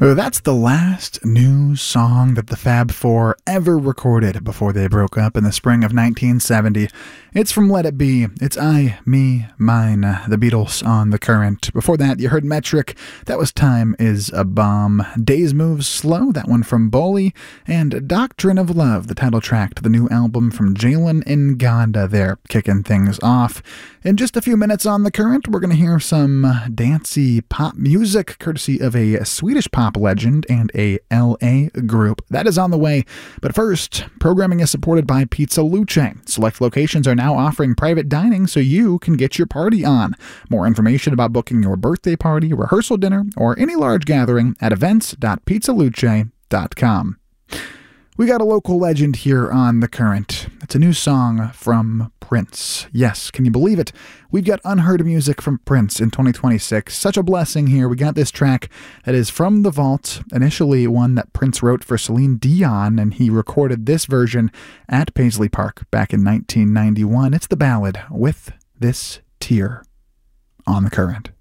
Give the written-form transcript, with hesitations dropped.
That's the last new song that the Fab Four ever recorded before they broke up in the spring of 1970. It's from Let It Be. It's I, Me, Mine, the Beatles on The Current. Before that, you heard Metric. That was Time Is a Bomb. Days Move Slow, that one from Bowley. And Doctrine of Love, the title track to the new album from Jalen Nganda there, kicking things off. In just a few minutes on The Current, we're going to hear some dancey pop music, courtesy of a Swedish pop legend and a LA group. That is on the way. But first, programming is supported by Pizza Luce. Select locations are now offering private dining so you can get your party on. More information about booking your birthday party, rehearsal dinner, or any large gathering at events.pizzaluce.com. We got a local legend here on The Current. It's a new song from Prince. Yes, can you believe it? We've got unheard music from Prince in 2026. Such a blessing here. We got this track that is from the vault, initially one that Prince wrote for Celine Dion, and he recorded this version at Paisley Park back in 1991. It's the ballad With This Tear on The Current.